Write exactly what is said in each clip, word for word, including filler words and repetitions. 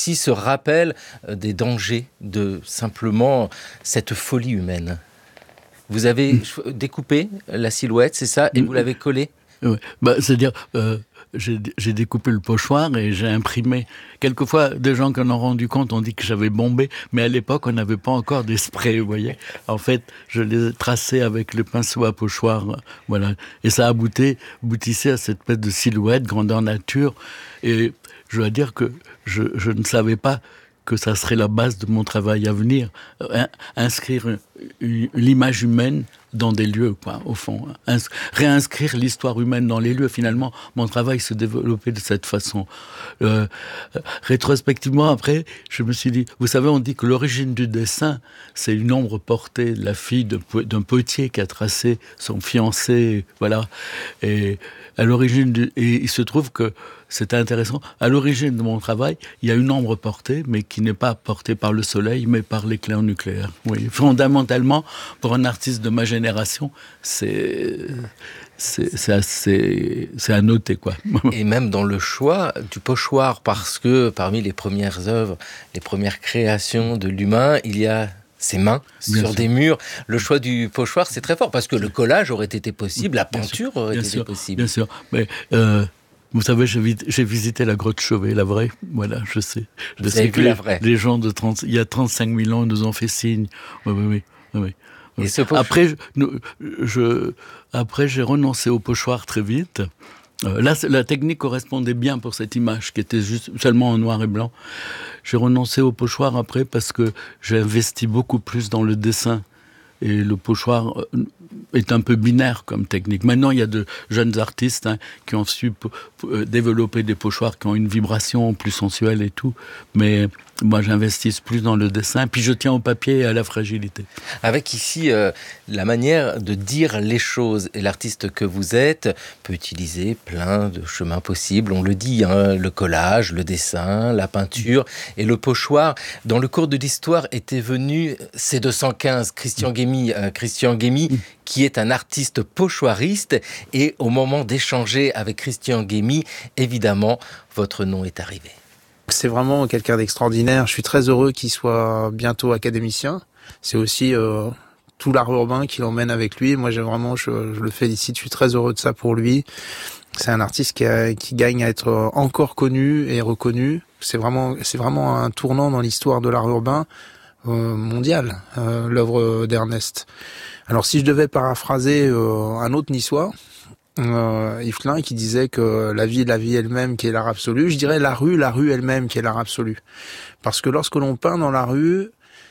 aussi ce rappel des dangers de simplement cette folie humaine. Vous avez mmh. découpé la silhouette, c'est ça, et vous l'avez collée ? Oui, bah, c'est-à-dire, euh, j'ai, j'ai découpé le pochoir et j'ai imprimé. Quelquefois, des gens qui en ont rendu compte ont dit que j'avais bombé, mais à l'époque, on n'avait pas encore des sprays, vous voyez. En fait, je les tracé avec le pinceau à pochoir, voilà. Et ça aboutit, aboutissait à cette espèce de silhouette, grandeur nature. Et je dois dire que je, je ne savais pas que ça serait la base de mon travail à venir. Euh, inscrire une, l'image humaine dans des lieux, quoi, au fond. Ins- réinscrire l'histoire humaine dans les lieux. Finalement, mon travail se développait de cette façon. Euh, rétrospectivement, après, je me suis dit, vous savez, on dit que l'origine du dessin, c'est une ombre portée de la fille de, d'un potier qui a tracé son fiancé, voilà. Et à l'origine du, et il se trouve que c'est intéressant. À l'origine de mon travail, il y a une ombre portée, mais qui n'est pas portée par le soleil, mais par l'éclair nucléaire. Oui, fondamentalement, pour un artiste de ma génération, c'est c'est c'est assez, c'est à noter, quoi. Et même dans le choix du pochoir, parce que parmi les premières œuvres, les premières créations de l'humain, il y a ses mains bien sur sûr. Des murs. Le choix du pochoir, c'est très fort, parce que le collage aurait été possible, la peinture bien aurait bien été sûr, possible. Bien sûr, mais euh, vous savez, j'ai, vi- j'ai visité la grotte Chauvet, la vraie. Voilà, je sais. Je vous sais avez que vu les, la vraie. Les gens de trente, il y a trente-cinq mille ans, nous ont fait signe. Oui, oui, oui. oui, oui. Et ce pochoir... Après, je, je, après, j'ai renoncé au pochoir très vite. Euh, là, la technique correspondait bien pour cette image qui était juste seulement en noir et blanc. J'ai renoncé au pochoir après parce que j'ai investi beaucoup plus dans le dessin. Et le pochoir est un peu binaire comme technique. Maintenant, il y a de jeunes artistes hein, qui ont su p- p- développer des pochoirs qui ont une vibration plus sensuelle et tout. Mais moi, j'investis plus dans le dessin. Puis je tiens au papier et à la fragilité. Avec ici, euh, la manière de dire les choses. Et l'artiste que vous êtes peut utiliser plein de chemins possibles. On le dit, hein, le collage, le dessin, la peinture et le pochoir. Dans le cours de l'histoire était venu C deux cent quinze, Christian Guémy, euh, Christian Guémy, qui est un artiste pochoiriste. Et au moment d'échanger avec Christian Guémy, évidemment, votre nom est arrivé. C'est vraiment quelqu'un d'extraordinaire. Je suis très heureux qu'il soit bientôt académicien. C'est aussi euh, tout l'art urbain qui l'emmène avec lui. Moi, j'ai vraiment, je, je le félicite. Je suis très heureux de ça pour lui. C'est un artiste qui, a, qui gagne à être encore connu et reconnu. C'est vraiment, c'est vraiment un tournant dans l'histoire de l'art urbain euh, mondial, euh, l'œuvre d'Ernest. Alors, si je devais paraphraser euh, un autre niçois, Euh, Yves Klein qui disait que la vie est la vie elle-même qui est l'art absolu, je dirais la rue, la rue elle-même qui est l'art absolu. Parce que lorsque l'on peint dans la rue,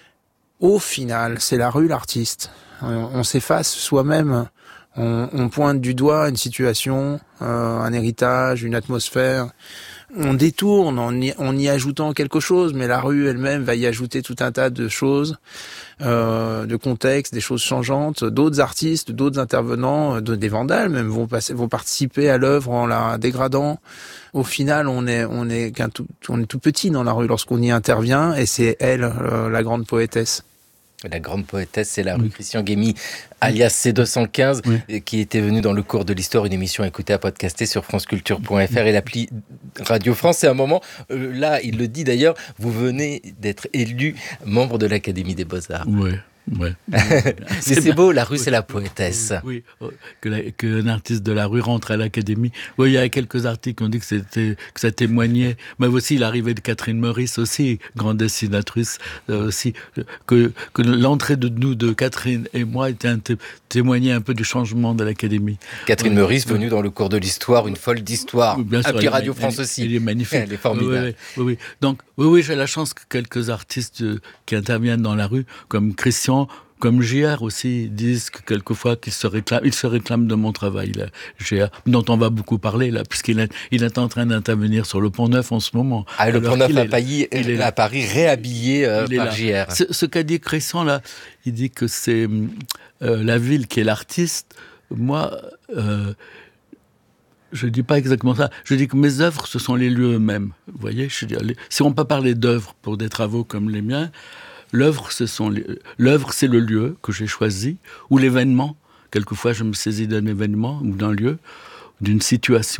au final, c'est la rue l'artiste. On, on s'efface soi-même, on, on pointe du doigt une situation, euh, un héritage, une atmosphère. On détourne en y, en y ajoutant quelque chose, mais la rue elle-même va y ajouter tout un tas de choses, euh, de contextes, des choses changeantes. D'autres artistes, d'autres intervenants, de, des vandales même vont passer, vont participer à l'œuvre en la dégradant. Au final, on est, on est qu'un tout, on est tout petit dans la rue lorsqu'on y intervient, et c'est elle, euh, la grande poétesse. La grande poétesse, c'est la rue Christian Guémy, alias C deux cent quinze, oui. qui était venue dans le cours de l'histoire, une émission à écouter, à podcaster sur franceculture point f r et l'appli Radio France. C'est un moment, euh, là, il le dit d'ailleurs, vous venez d'être élu membre de l'Académie des Beaux-Arts. Oui. Ouais. c'est, c'est beau, la rue, oui, c'est la poétesse. Oui, oui. Que la, qu'un artiste de la rue rentre à l'Académie. Oui, il y a quelques articles qui ont dit que, c'était, que ça témoignait. Mais aussi l'arrivée de Catherine Meurice aussi, grande dessinatrice euh, aussi. Que, que l'entrée de nous, de Catherine et moi, était un té- témoignait un peu du changement de l'Académie. Catherine ouais. Meurice, venue dans le cours de l'histoire, une folle d'histoire. Oui, bien sûr. Appli Radio elle, France elle, aussi. Elle est magnifique. Elle est formidable. Oui, oui, oui, oui. Donc, oui, oui, j'ai la chance que quelques artistes euh, qui interviennent dans la rue, comme Christian, comme J R aussi, disent que quelquefois qu'il se réclame, il se réclame de mon travail, là, J R, dont on va beaucoup parler, là, puisqu'il est, il est en train d'intervenir sur le Pont-Neuf en ce moment. Ah, le Pont-Neuf à, est, Paris, il est à Paris, réhabillé euh, par J R. Ce, ce qu'a dit Cresson, là, il dit que c'est euh, la ville qui est l'artiste. Moi, euh, je ne dis pas exactement ça. Je dis que mes œuvres, ce sont les lieux eux-mêmes. Vous voyez, je dis, les, si on peut parler d'œuvres pour des travaux comme les miens, L'œuvre, ce sont les... L'œuvre, c'est le lieu que j'ai choisi, ou l'événement. Quelquefois, je me saisis d'un événement ou d'un lieu, d'une situation.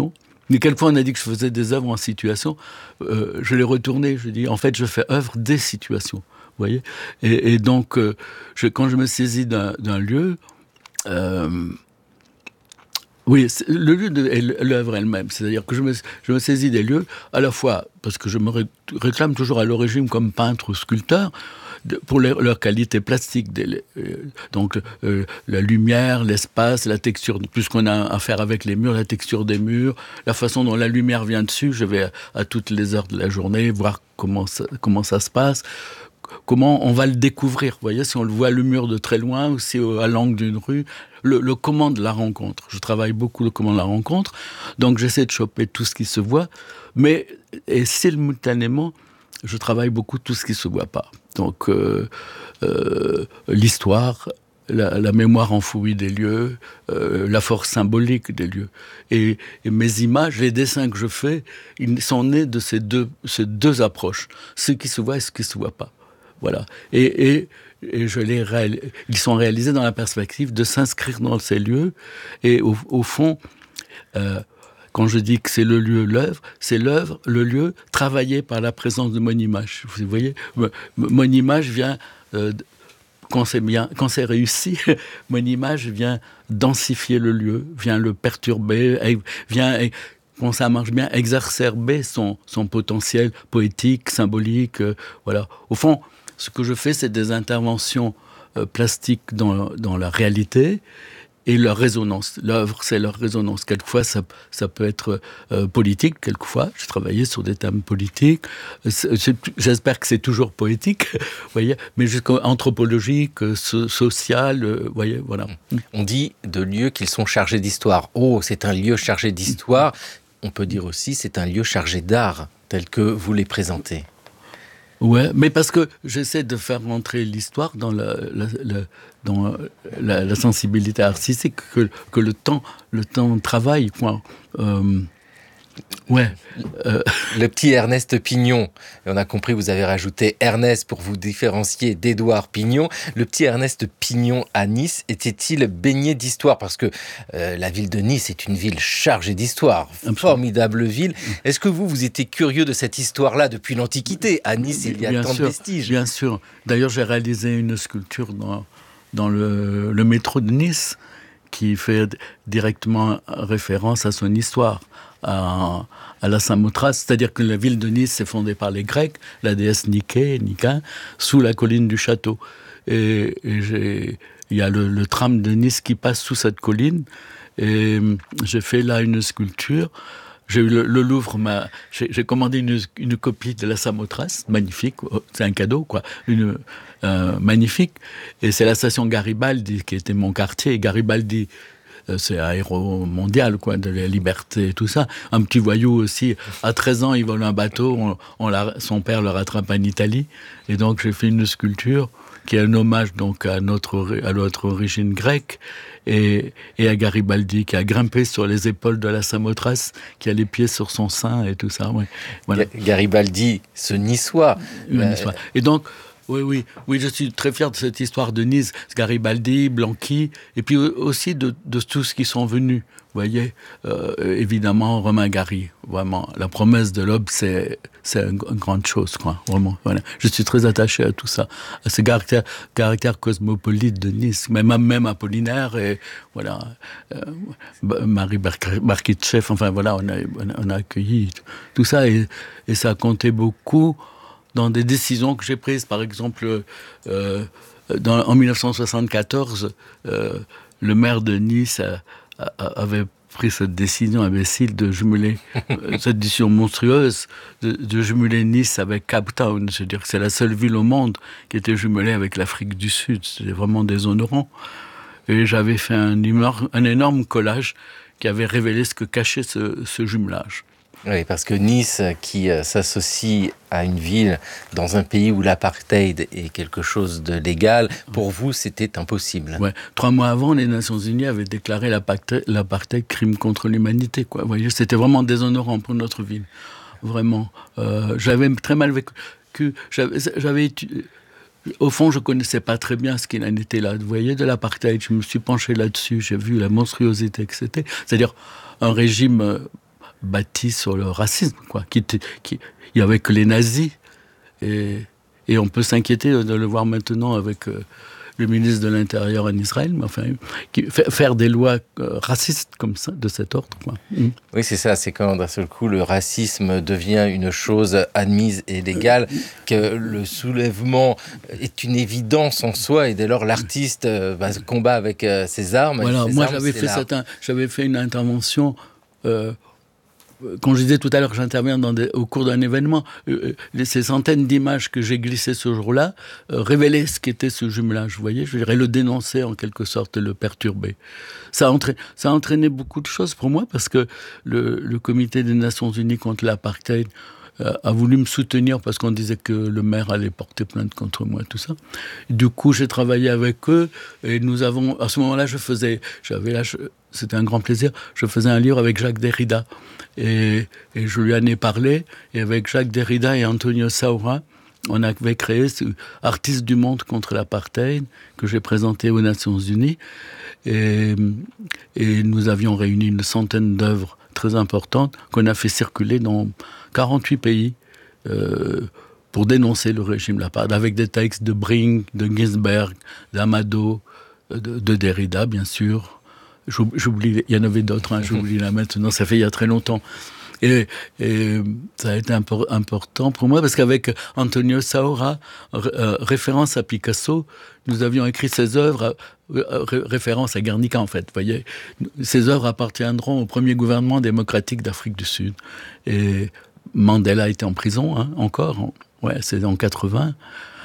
Mais quelquefois, on a dit que je faisais des œuvres en situation. Euh, je l'ai retourné. Je dis, en fait, je fais œuvre des situations. Vous voyez ? Et, et donc, euh, je, quand je me saisis d'un, d'un lieu, euh, oui, le lieu de, et l'œuvre elle-même. C'est-à-dire que je me, je me saisis des lieux, à la fois parce que je me ré, réclame toujours à l'origine comme peintre ou sculpteur, de, pour les, leur qualité plastique. Des, euh, donc, euh, la lumière, l'espace, la texture, puisqu'on a affaire avec les murs, la texture des murs, la façon dont la lumière vient dessus. Je vais à, à toutes les heures de la journée voir comment ça, comment ça se passe. Comment on va le découvrir, vous voyez, si on le voit le mur de très loin ou si à l'angle d'une rue, le, le comment de la rencontre. Je travaille beaucoup le comment de la rencontre, donc j'essaie de choper tout ce qui se voit, mais et simultanément, je travaille beaucoup tout ce qui se voit pas. Donc euh, euh, l'histoire, la, la mémoire enfouie des lieux, euh, la force symbolique des lieux. Et, et mes images, les dessins que je fais, ils sont nés de ces deux, ces deux approches, ce qui se voit et ce qui se voit pas. Voilà. Et, et, et je les réal... ils sont réalisés dans la perspective de s'inscrire dans ces lieux. Et au, au fond, euh, quand je dis que c'est le lieu, l'œuvre, c'est l'œuvre, le lieu travaillé par la présence de mon image. Vous voyez, mon image vient, euh, quand c'est bien, quand c'est réussi, mon image vient densifier le lieu, vient le perturber, vient... quand ça marche bien, exacerber son, son potentiel poétique, symbolique. Euh, voilà. Au fond, ce que je fais, c'est des interventions euh, plastiques dans, dans la réalité et leur résonance. L'œuvre, c'est leur résonance. Quelquefois, ça, ça peut être euh, politique, quelquefois. J'ai travaillé sur des thèmes politiques. C'est, c'est, j'espère que c'est toujours poétique, voyez, mais jusqu'à anthropologique, so, social, euh, voyez, voilà. On dit de lieux qu'ils sont chargés d'histoire. Oh, c'est un lieu chargé d'histoire. On peut dire aussi c'est un lieu chargé d'art, tel que vous les présentez. Ouais, mais parce que j'essaie de faire rentrer l'histoire dans la, la, la, dans la, la sensibilité artistique, que, que le temps, le temps travaille, quoi. Euh, ouais. Euh... Le petit Ernest Pignon, on a compris, vous avez rajouté Ernest pour vous différencier d'Édouard Pignon. Le petit Ernest Pignon à Nice, était-il baigné d'histoire ? Parce que euh, la ville de Nice est une ville chargée d'histoire, une formidable ville. Est-ce que vous, vous étiez curieux de cette histoire-là depuis l'Antiquité ? À Nice, il y a bien tant sûr, de vestiges. Bien sûr. D'ailleurs, j'ai réalisé une sculpture dans, dans le, le métro de Nice qui fait directement référence à son histoire. À, à la Samothrace, c'est-à-dire que la ville de Nice s'est fondée par les Grecs, la déesse Niké, Nika, sous la colline du château. Et, et j'ai, il y a le, le tram de Nice qui passe sous cette colline, et j'ai fait là une sculpture. J'ai eu le, le Louvre, m'a, j'ai, j'ai commandé une, une copie de la Samothrace, magnifique, c'est un cadeau, quoi, une, euh, magnifique. Et c'est la station Garibaldi qui était mon quartier. Garibaldi, c'est un héros mondial, quoi, de la liberté et tout ça. Un petit voyou aussi. À treize ans, il vole un bateau. On, on la, son père le rattrape en Italie. Et donc, j'ai fait une sculpture qui est un hommage donc à notre, à notre origine grecque et, et à Garibaldi, qui a grimpé sur les épaules de la Samothrace, qui a les pieds sur son sein et tout ça. Ouais. Voilà. Garibaldi, ce Niçois. Une Niçois. Et donc, Oui, oui, oui, je suis très fier de cette histoire de Nice, Garibaldi, Blanqui, et puis aussi de, de tous qui sont venus. Vous voyez, euh, évidemment, Romain Gary, vraiment, la promesse de l'aube, c'est, c'est une grande chose, quoi, vraiment. Voilà. Je suis très attaché à tout ça, à ce caractère, caractère cosmopolite de Nice, même, même Apollinaire, et voilà, euh, Marie Barkitchev, enfin voilà, on a, on a accueilli tout ça, et, et ça a compté beaucoup dans des décisions que j'ai prises. Par exemple, euh, dans, en dix-neuf cent soixante-quatorze, euh, le maire de Nice a, a, avait pris cette décision imbécile de jumeler, euh, cette décision monstrueuse de, de jumeler Nice avec Cape Town. C'est-à-dire que c'est la seule ville au monde qui était jumelée avec l'Afrique du Sud. C'était vraiment déshonorant. Et j'avais fait un, énorme, un énorme collage qui avait révélé ce que cachait ce, ce jumelage. Oui, parce que Nice, qui euh, s'associe à une ville dans un pays où l'apartheid est quelque chose de légal, pour vous, c'était impossible. Ouais. Trois mois avant, les Nations Unies avaient déclaré l'apartheid, l'apartheid crime contre l'humanité. Quoi. Vous voyez, c'était vraiment déshonorant pour notre ville. Vraiment. Euh, j'avais très mal vécu. J'avais, j'avais étudié. Au fond, je ne connaissais pas très bien ce qu'il en était là. Vous voyez, de l'apartheid, je me suis penché là-dessus. J'ai vu la monstruosité que c'était. C'est-à-dire un régime... Euh, bâti sur le racisme, quoi. Qui, qui, il n'y avait que les nazis. Et, et on peut s'inquiéter de le voir maintenant avec euh, le ministre de l'Intérieur en Israël, mais enfin, qui, faire des lois euh, racistes comme ça, de cet ordre, quoi. Mmh. Oui, c'est ça, c'est quand d'un seul coup le racisme devient une chose admise et légale, que le soulèvement est une évidence en soi, et dès lors l'artiste euh, bah, combat avec euh, ses armes. Voilà, ses moi armes, j'avais, fait cette, j'avais fait une intervention... Euh, Quand je disais tout à l'heure que j'interviens dans des, au cours d'un événement, euh, ces centaines d'images que j'ai glissées ce jour-là euh, révélaient ce qu'était ce jumelage, vous voyez, je dirais le dénoncer en quelque sorte, le perturber. Ça a, entraîné, ça a entraîné beaucoup de choses pour moi, parce que le, le Comité des Nations Unies contre l'apartheid euh, a voulu me soutenir parce qu'on disait que le maire allait porter plainte contre moi, tout ça. Du coup, j'ai travaillé avec eux et nous avons, à ce moment-là, je faisais, j'avais là, je, c'était un grand plaisir, je faisais un livre avec Jacques Derrida. Et, et je lui en ai parlé, et avec Jacques Derrida et Antonio Saura, on avait créé ce Artistes du monde contre l'apartheid, que j'ai présenté aux Nations Unies, et, et nous avions réuni une centaine d'œuvres très importantes qu'on a fait circuler dans quarante-huit pays euh, pour dénoncer le régime l'apartheid, avec des textes de Brink, de Ginsberg, d'Amado, de, de Derrida, bien sûr. J'oublie, il y en avait d'autres, hein, j'oublie là maintenant, ça fait il y a très longtemps. Et, et ça a été impor- important pour moi, parce qu'avec Antonio Saura, euh, référence à Picasso, nous avions écrit ces œuvres, euh, ré- référence à Guernica en fait, vous voyez. Ces œuvres appartiendront au premier gouvernement démocratique d'Afrique du Sud. Et Mandela était en prison, hein, encore, en, ouais, c'est en quatre-vingts.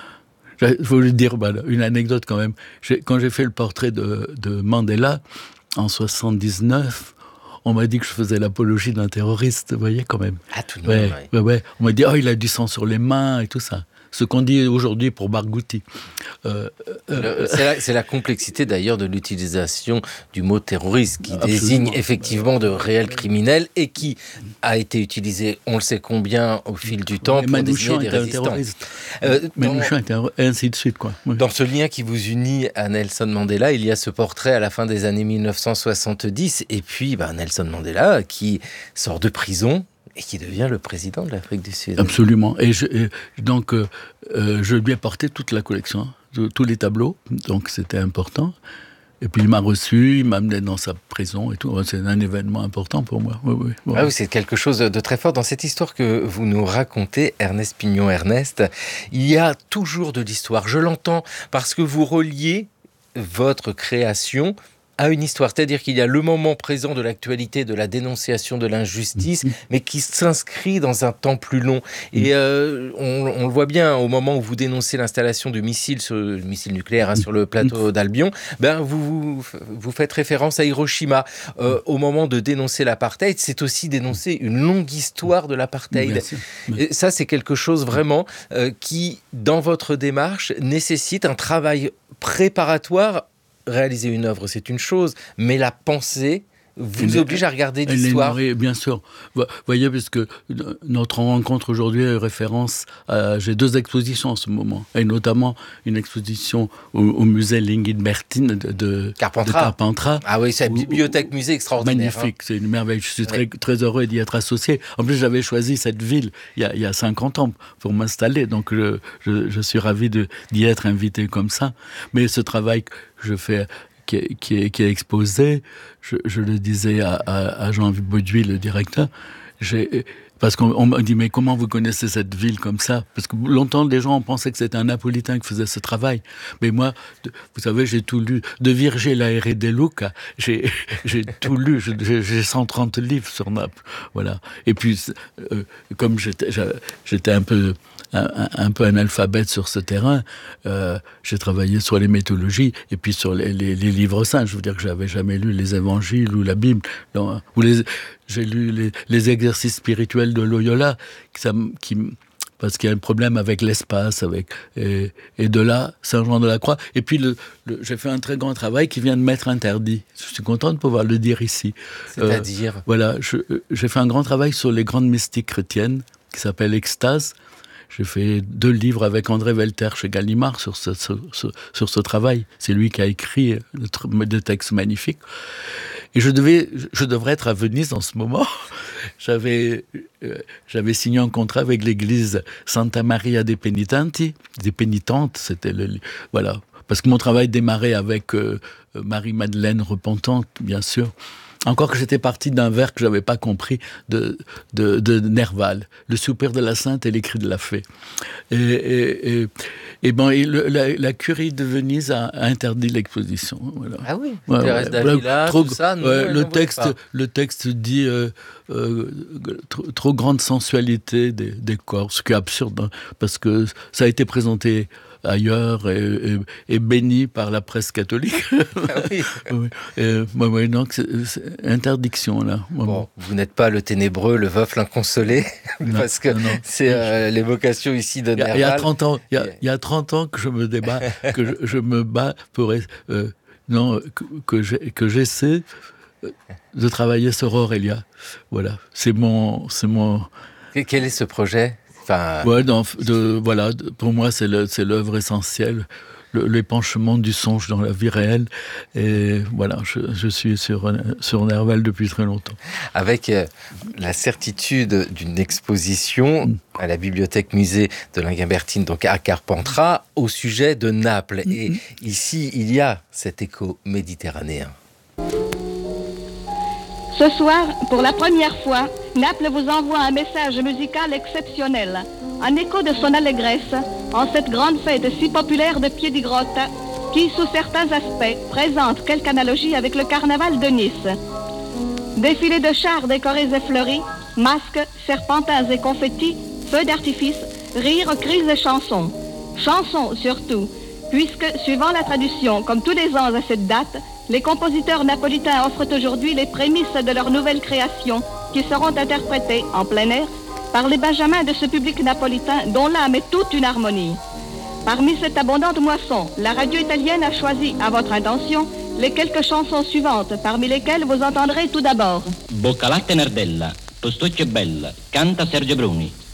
Je voulais dire bah, une anecdote quand même. J'ai, quand j'ai fait le portrait de, de Mandela, en soixante-dix-neuf, on m'a dit que je faisais l'apologie d'un terroriste, vous voyez, quand même. Ah, tout de même, ouais, oui. ouais, ouais. On m'a dit, oh, il a du sang sur les mains et tout ça. Ce qu'on dit aujourd'hui pour Barghouti. Euh, euh, c'est, la, c'est la complexité d'ailleurs de l'utilisation du mot terroriste, qui absolument. désigne effectivement de réels criminels et qui a été utilisé, on le sait combien, au fil du temps, pour désigner des résistants. Euh, Manouchian était un terroriste. Et ainsi de suite, quoi. Oui. Dans ce lien qui vous unit à Nelson Mandela, il y a ce portrait à la fin des années mille neuf cent soixante-dix, et puis bah, Nelson Mandela qui sort de prison et qui devient le président de l'Afrique du Sud. Absolument. Et, je, et donc, euh, euh, je lui ai porté toute la collection, hein, tous les tableaux, donc c'était important. Et puis il m'a reçu, il m'a amené dans sa prison et tout. C'est un événement important pour moi. Oui, oui, oui. Ah oui, c'est quelque chose de très fort. Dans cette histoire que vous nous racontez, Ernest Pignon-Ernest, il y a toujours de l'histoire. Je l'entends parce que vous reliez votre création à une histoire, c'est-à-dire qu'il y a le moment présent de l'actualité, de la dénonciation de l'injustice, mmh. mais qui s'inscrit dans un temps plus long. Et euh, on, on le voit bien, au moment où vous dénoncez l'installation du missile, sur, le missile nucléaire hein, sur le plateau d'Albion, ben vous, vous, vous faites référence à Hiroshima. Euh, au moment de dénoncer l'apartheid, c'est aussi dénoncer une longue histoire de l'apartheid. Et ça, c'est quelque chose vraiment euh, qui, dans votre démarche, nécessite un travail préparatoire. Réaliser une œuvre, c'est une chose, mais la pensée vous elle, oblige à regarder l'histoire. Oui, bien sûr. Vous voyez, puisque notre rencontre aujourd'hui est référence à... J'ai deux expositions en ce moment, et notamment une exposition au, au musée Lingit-Bertin de, de Carpentras. De Carpentras. Ah oui, c'est une bibliothèque-musée extraordinaire. Magnifique, hein. C'est une merveille. Je suis oui. très, très heureux d'y être associé. En plus, j'avais choisi cette ville il y a, il y a cinquante ans pour m'installer, donc je, je, je suis ravi de, d'y être invité comme ça. Mais ce travail que je fais... Qui est, qui, est, qui est exposé, je, je le disais à, à, à Jean Bauduit, le directeur, j'ai, parce qu'on on m'a dit, mais comment vous connaissez cette ville comme ça? Parce que longtemps, les gens ont pensé que c'était un Napolitain qui faisait ce travail. Mais moi, vous savez, j'ai tout lu. De Virgile à R. De Luca, j'ai, j'ai tout lu. J'ai, j'ai cent trente livres sur Naples. Voilà. Et puis, euh, comme j'étais, j'étais un peu... Un, un peu analphabète sur ce terrain, euh, j'ai travaillé sur les mythologies et puis sur les, les, les livres saints. Je veux dire que j'avais jamais lu les évangiles ou la Bible. Non, ou les, j'ai lu les, les exercices spirituels de Loyola, qui, ça, qui, parce qu'il y a un problème avec l'espace, avec et, et de là, Saint Jean de la Croix. Et puis le, le, j'ai fait un très grand travail qui vient de m'être interdit. Je suis content de pouvoir le dire ici. C'est-à-dire euh, Voilà, je, j'ai fait un grand travail sur les grandes mystiques chrétiennes qui s'appelle Extase. J'ai fait deux livres avec André Velter chez Gallimard sur ce, sur, sur, sur ce travail. C'est lui qui a écrit des textes magnifiques. Et je, devais, je devrais être à Venise en ce moment. j'avais, euh, j'avais signé un contrat avec l'église Santa Maria dei Penitenti, des pénitentes, c'était le, voilà. Parce que mon travail démarrait avec euh, Marie-Madeleine repentante, bien sûr. Encore que j'étais parti d'un vers que j'avais pas compris de, de, de Nerval, le soupir de la sainte et les cris de la fée. Et, et, et, et bon, et le, la, la curie de Venise a, a interdit l'exposition. Voilà. Ah oui, ouais, Thérèse ouais, d'Avila, trop, tout ça, non, ouais, non, le non, texte, pas. le texte dit euh, euh, trop, trop grande sensualité des, des corps, ce qui est absurde, hein, parce que ça a été présenté ailleurs et, et, et béni par la presse catholique. Ah oui. oui. Et, bah, ouais, donc c'est, c'est interdiction là. Bon, vous n'êtes pas le ténébreux, le veuf, l'inconsolé, non, parce que non, non. c'est euh, l'évocation ici de Nerval. Il y a trente ans, il y a, il y a trente ans que je me débat, que je, je me bats pour euh, non que, que, j'ai, que j'essaie de travailler sur Aurélia. Voilà, c'est mon c'est mon. Quel est ce projet? Enfin... Ouais, dans, de, voilà, de, pour moi, c'est, le, c'est l'œuvre essentielle, le, l'épanchement du songe dans la vie réelle. Et voilà, je, je suis sur, sur Nerval depuis très longtemps. Avec euh, la certitude d'une exposition mmh. à la bibliothèque-musée de Linguimbertine, donc à Carpentras, au sujet de Naples. Mmh. Et ici, il y a cet écho méditerranéen. Ce soir, pour la première fois, Naples vous envoie un message musical exceptionnel, un écho de son allégresse, en cette grande fête si populaire de Piedigrotta, qui, sous certains aspects, présente quelque analogie avec le carnaval de Nice. Défilés de chars décorés et fleuris, masques, serpentins et confettis, feux d'artifice, rires, cris et chansons. Chansons surtout, puisque, suivant la tradition, comme tous les ans à cette date, les compositeurs napolitains offrent aujourd'hui les prémices de leur nouvelle création qui seront interprétées en plein air par les benjamins de ce public napolitain dont l'âme est toute une harmonie. Parmi cette abondante moisson, la radio italienne a choisi, à votre intention, les quelques chansons suivantes, parmi lesquelles vous entendrez tout d'abord Boccalatte Nardella, Tostuccio Bella, canta Sergio Bruni.